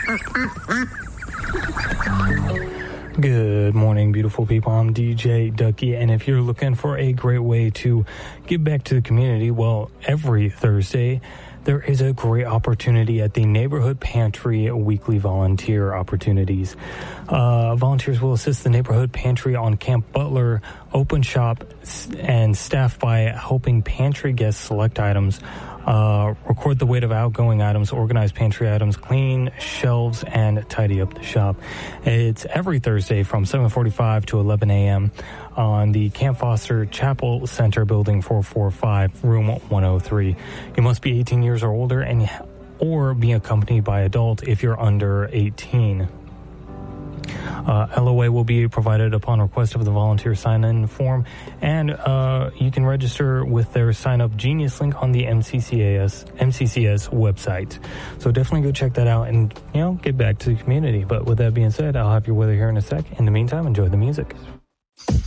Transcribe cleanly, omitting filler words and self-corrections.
Good morning, beautiful people. I'm DJ Ducky, and if you're looking for a great way to give back to the community, well, every Thursday, there is a great opportunity at the Neighborhood Pantry weekly volunteer opportunities. Volunteers will assist the Neighborhood Pantry on Camp Butler, open shop, and staff by helping pantry guests select items, record the weight of outgoing items, organize pantry items, clean shelves, and tidy up the shop. It's every Thursday from 7:45 to 11 a.m. on the Camp Foster Chapel Center, Building 445, Room 103. You must be 18 years or older or be accompanied by adult if you're under 18. LOA will be provided upon request of the volunteer sign-in form, and you can register with their sign-up Genius link on the MCCS website. So definitely go check that out and, get back to the community. But with that being said, I'll have your weather here in a sec. In the meantime, enjoy the music.